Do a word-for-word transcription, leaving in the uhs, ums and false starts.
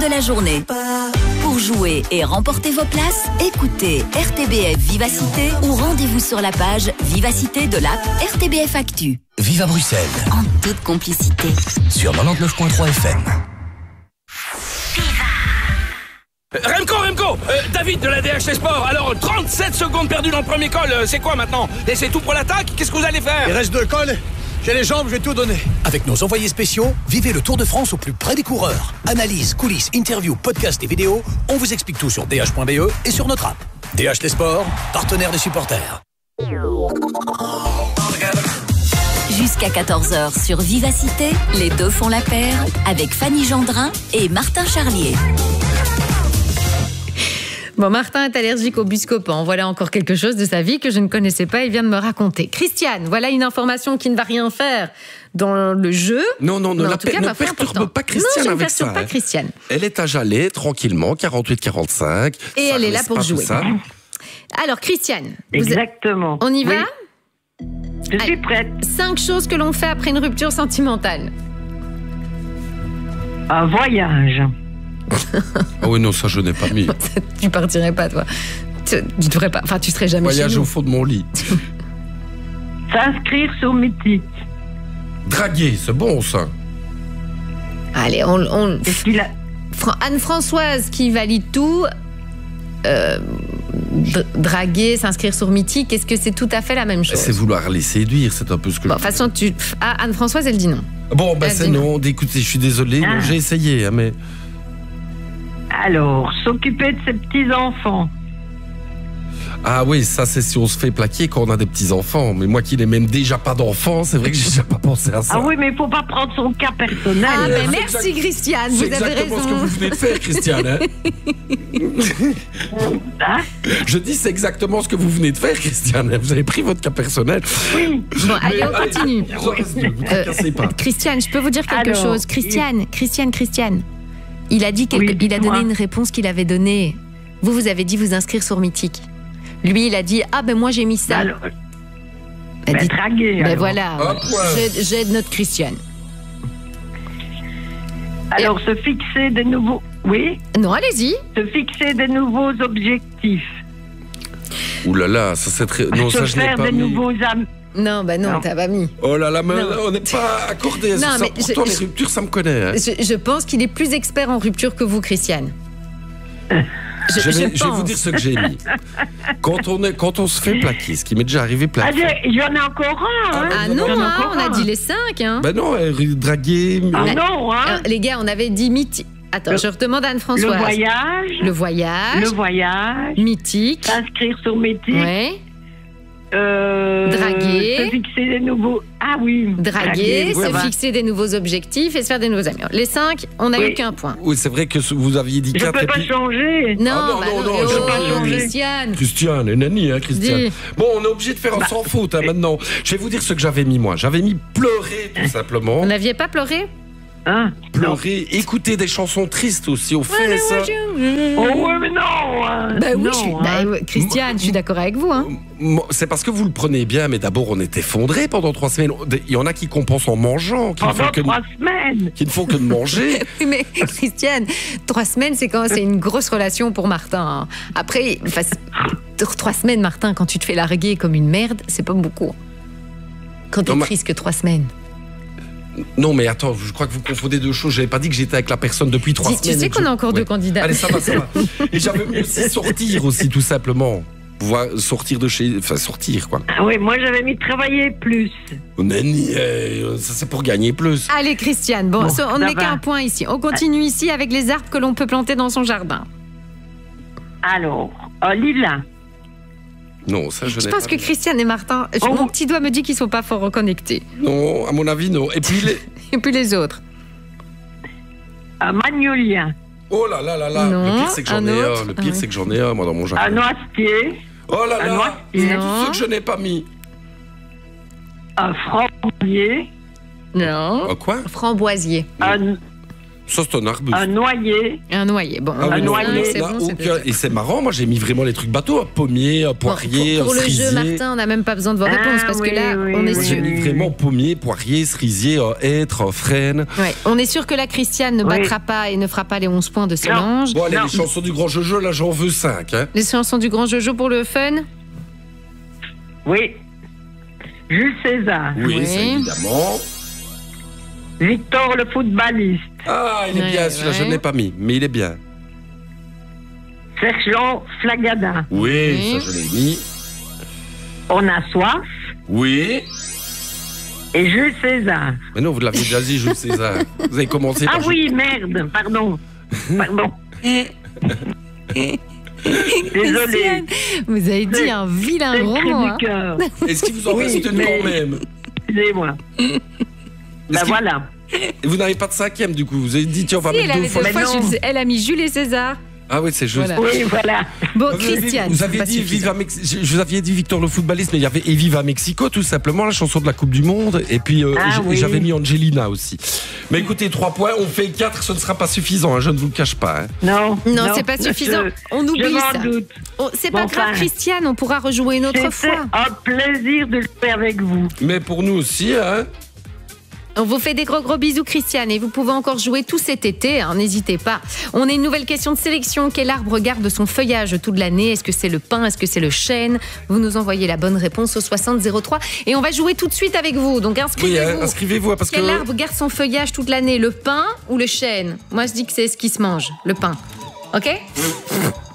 de la journée. Pour jouer et remporter vos places, écoutez R T B F Vivacité ou rendez-vous sur la page Vivacité de l'app R T B F Actu. Vive à Bruxelles. En toute complicité. Sur quatre-vingt-dix-neuf virgule trois F M. Remco, Remco, euh, David de la D H T Sport. Alors, trente-sept secondes perdues dans le premier col, euh, c'est quoi maintenant? Et c'est tout pour l'attaque? Qu'est-ce que vous allez faire? Il reste deux cols, j'ai les jambes, je vais tout donner. Avec nos envoyés spéciaux, vivez le Tour de France au plus près des coureurs. Analyse, coulisses, interviews, podcasts et vidéos, on vous explique tout sur d h point b e et sur notre app. D H T Sport, partenaire des supporters. Jusqu'à quatorze heures sur Vivacité, les deux font la paire avec Fanny Gendrin et Martin Charlier. Bon, Martin est allergique au Buscopan. Voilà encore quelque chose de sa vie que je ne connaissais pas. Il vient de me raconter. Christiane, voilà une information qui ne va rien faire dans le jeu. Non, non, ne, Mais en la tout cas, ne ma foi, perturbe important. pas Christiane non, je ne avec perturbe ça. pas hein. Christiane. Elle est à Jalais, tranquillement, quarante-huit quarante-cinq. Et Ça elle est là reste pour pas tout jouer. ça. Alors, Christiane, vous êtes- Exactement. on y va? Oui. Je suis prête. Cinq choses que l'on fait après une rupture sentimentale. Un voyage. Ah oui, non, ça je n'ai pas mis. Tu partirais pas, toi. Tu, tu devrais pas. Enfin, tu serais jamais Voyage chez nous. au fond de mon lit. S'inscrire sur Mythique. Draguer, c'est bon ça. Allez, on, on... Est-ce qu'il a... Fran- Anne-Françoise qui valide tout. Euh, dr- draguer, s'inscrire sur Mythique, est-ce que c'est tout à fait la même chose? C'est vouloir les séduire, c'est un peu ce que Bon, de je... toute façon, tu... ah, Anne-Françoise, elle dit non. Bon, ben Elle c'est dit non. non. Écoutez, je suis désolé, Ah. non, j'ai essayé, hein, mais... Alors, s'occuper de ses petits-enfants. Ah oui, ça c'est si on se fait plaquer quand on a des petits-enfants. Mais moi qui n'ai même déjà pas d'enfants, c'est vrai que j'ai déjà pas pensé à ça. Ah oui, mais il ne faut pas prendre son cas personnel. Ah, Euh, ben c'est merci exact- Christiane, C'est vous avez exactement raison. ce que vous venez de faire, Christiane. hein. Hein? Je dis c'est exactement ce que vous venez de faire, Christiane. Vous avez pris votre cas personnel. Oui. Bon, allez, on continue. Je reste deux, vous Euh, tracassez pas. Christiane, je peux vous dire quelque Alors, chose. Christiane, Christiane, Christiane. Il a dit quelque... Oui, il a donné dites-moi. une réponse qu'il avait donnée. Vous, vous avez dit vous inscrire sur Mythique. Lui, il a dit ah ben moi j'ai mis ça. Alors, Ben, ben, dites- draguer. ben alors. voilà. Hop, ouais. J'aide- J'aide notre Christiane. Alors, se fixer des nouveaux... Oui, Non, allez-y. se fixer des nouveaux objectifs. Ouh là là, ça c'est très... Non, se ça je n'ai faire pas des mis. nouveaux amis. Non, ben non, Non. t'as pas mis. Oh là là, mais Non. là, on n'est pas accordé. Non, sur ça. mais je- Pourtant, les je- ruptures, ça me connaît. hein. Je, je pense qu'il est plus expert en rupture que vous, Christiane. Je, Je vais, je je vais vous pense. dire ce que j'ai mis. Quand on, est, quand on se fait plaquer, ce qui m'est déjà arrivé Ah, plaquer. j'ai- j'en ai encore un. Hein. Ah non, non, J'en ai hein, encore on a un. dit les cinq. Hein. Ben non, euh, draguer. Ah Ouais. non, hein. Euh, les gars, on avait dit mythique. Attends, Le- je redemande à Le Anne-Françoise. voyage. Le voyage. Le voyage. Mythique. S'inscrire sur Mythique. Ouais. Euh, Draguer. Se fixer des nouveaux... Ah oui. Draguer, oui, se ça va. fixer des nouveaux objectifs et se faire des nouveaux amis. Les cinq, on n'a Oui. eu qu'un point. Oui, c'est vrai que ce- vous aviez dit Je quatre peux et pas puis... changer. Non, Ah non, bah non, non, non, oh, je peux pas changer. Christiane. Christiane, une nanny, hein, Christiane. Dis. Bon, on est obligé de faire un sans faute hein, maintenant. Je vais vous dire ce que j'avais mis moi. J'avais mis pleurer tout simplement. Vous n'aviez pas pleuré? Hein? Pleurer, écouter des chansons tristes aussi. On fait ça. Oh ouais, mais non. Hein. Bah oui, non, je suis, hein. bah, ouais, Christiane, je suis d'accord avec vous. Hein. Moi, c'est parce que vous le prenez bien, mais d'abord on est effondré pendant trois semaines. Il y en a qui compensent en mangeant, qui, ne font Pendant que, trois semaines. qui ne font que de manger. Oui, mais Christiane, trois semaines, c'est quand c'est une grosse relation pour Martin. hein. Après, enfin, c'est- trois semaines, Martin, quand tu te fais larguer comme une merde, c'est pas beaucoup. Quand t'es Non, mais- triste que trois semaines. Non, mais attends, je crois que vous confondez deux choses. J'avais pas dit que j'étais avec la personne depuis trois Tu, tu semaines. sais et que qu'on je- a encore Ouais. deux candidats. Allez, ça va, ça va. Et j'avais aussi sortir aussi, tout simplement. Pouvoir sortir de chez... Enfin, sortir, quoi. Ah oui, moi j'avais mis travailler plus. Nanny, euh, ça c'est pour gagner plus. Allez, Christiane, bon, Bon, ça, on ça ne met va. qu'un point ici. On continue ici avec les arbres que l'on peut planter dans son jardin. Alors, un lilas. Non, ça je, Je n'ai pense pas que mis. Christiane et Martin, je- Oh. mon petit doigt me dit qu'ils ne sont pas fort reconnectés. Non, à mon avis, non. Et puis les... Et puis les autres. Un magnolia. Oh là là là là. Non, le pire c'est que j'en un ai autre. un. Le Ah pire oui. c'est que j'en ai un, moi, dans mon Un jardin. noisetier. Oh là un là. noisetier. C'est Non. tout ce que je n'ai pas mis. Un framboisier. Non. Ah, quoi? Framboisier. Un, Ça, c'est un arbuste. Un noyer. Un noyer. Bon, Ah on oui, a non, noyer. cinq, on c'est n'a bon, c'est aucun- déjà- Et c'est marrant, moi j'ai mis vraiment les trucs bateaux, un pommier, un Bon, poirier, pour, pour un le cerisier. jeu, Martin, on n'a même pas besoin de vos Ah, réponses parce oui, que là, oui, on est Moi, oui, sûr. j'ai mis vraiment pommier, poirier, cerisier, euh, hêtre, euh, frêne. Ouais, on est sûr que la Christiane ne Oui. battra pas et ne fera pas les onze points de Non. Solange. Bon, allez, Non. les chansons du grand Jojo, là j'en veux cinq. Hein. Les chansons du grand Jojo pour le fun. Oui. Jules César. Oui, Oui. ça évidemment. Victor le footballiste. Ah, il est Ouais, bien, celui-là, je ouais. ne l'ai pas mis, mais il est bien. Sergent Flagada. Oui, Oui. ça je l'ai mis. On a soif. Oui. Et Jules César. Mais non, vous l'avez déjà dit, Jules César. Vous avez commencé Ah par... oui, merde. Pardon. Pardon. Désolé. Christiane, vous avez dit un vilain C'est le gros cri mot. du hein. cœur. Est-ce qu'il vous en Oui, reste une mais- quand même? Excusez-moi. Ben qu'il- voilà. Et vous n'avez pas de cinquième du coup. Vous avez dit, tiens, on va Si, elle, mettre deux avait fois. deux fois Mais non. Jules- elle a mis Jules et César. Ah oui, c'est juste. Voilà. Oui, voilà. Bon, Vous avez- Christiane, vous c'est aviez pas dit suffisant. Viva Mex- je je vous aviez dit Victor le footballiste, mais il y avait Et Viva Mexico tout simplement, la chanson de la Coupe du Monde. Et puis euh, Ah j- oui. j'avais mis Angelina aussi. Mais écoutez, trois points, on fait quatre, ce ne sera pas suffisant, hein, je ne vous le cache pas. hein. Non. Non, c'est pas suffisant. Je, On oublie je ça. m'en doute. Oh, c'est pas Bon, grave, enfin. Christiane, on pourra rejouer une autre C'était fois. un plaisir de jouer avec vous. Mais pour nous aussi, hein. On vous fait des gros gros bisous, Christiane, et vous pouvez encore jouer tout cet été, hein, n'hésitez pas. On a une nouvelle question de sélection. Quel arbre garde son feuillage toute l'année? Est-ce que c'est le pin? Est-ce que c'est le chêne? Vous nous envoyez la bonne réponse au soixante zéro trois et on va jouer tout de suite avec vous. Donc Oui, inscrivez-vous. hein, inscrivez-vous hein, parce Quel que. arbre garde son feuillage toute l'année? Le pin ou le chêne? Moi, je dis que c'est ce qui se mange, le pin. Ok?